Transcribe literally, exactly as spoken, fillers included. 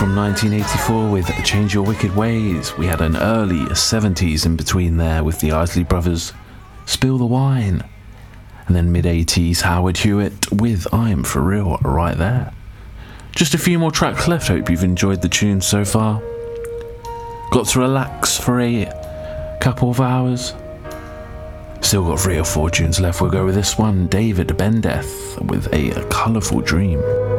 from nineteen eighty-four with Change Your Wicked Ways. We had an early seventies in between there with the Isley Brothers, Spill the Wine. And then mid-eighties, Howard Hewitt with I'm For Real right there. Just a few more tracks left. Hope you've enjoyed the tunes so far. Got to relax for a couple of hours. Still got three or four tunes left. We'll go with this one, David Bendeth with A Colourful Dream.